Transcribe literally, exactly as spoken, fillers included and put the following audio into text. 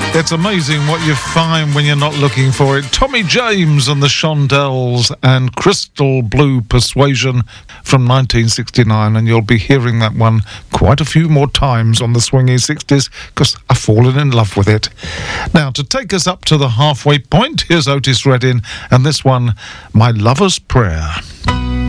It's amazing what you find when you're not looking for it. Tommy James and the Shondells and Crystal Blue Persuasion from nineteen sixty-nine, and you'll be hearing that one quite a few more times on the Swinging sixties because I've fallen in love with it. Now, to take us up to the halfway point, here's Otis Redding and this one, My Lover's Prayer.